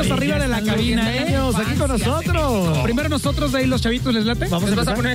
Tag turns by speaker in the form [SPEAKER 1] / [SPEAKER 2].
[SPEAKER 1] chavitos arriba de la cabina, ¿eh?
[SPEAKER 2] Aquí con nosotros.
[SPEAKER 1] Primero nosotros, de ahí los chavitos, ¿les late?
[SPEAKER 2] Vamos a empezar.